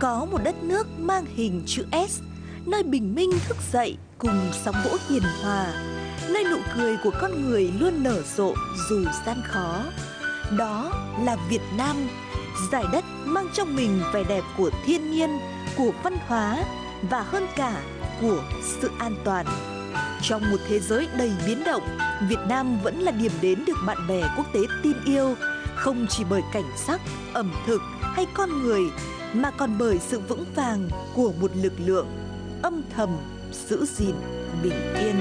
Có một đất nước mang hình chữ S, nơi bình minh thức dậy cùng sóng vỗ hiền hòa, nơi nụ cười của con người luôn nở rộ dù gian khó. Đó là Việt Nam, giải đất mang trong mình vẻ đẹp của thiên nhiên, của văn hóa và hơn cả của sự an toàn. Trong một thế giới đầy biến động, Việt Nam vẫn là điểm đến được bạn bè quốc tế tin yêu, không chỉ bởi cảnh sắc, ẩm thực hay con người, mà còn bởi sự vững vàng của một lực lượng âm thầm giữ gìn bình yên.